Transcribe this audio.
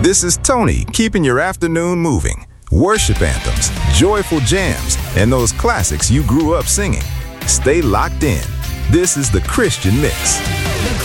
This is Tony, keeping your afternoon moving. Worship anthems, joyful jams, and those classics you grew up singing. Stay locked in. This is the Christian Mix.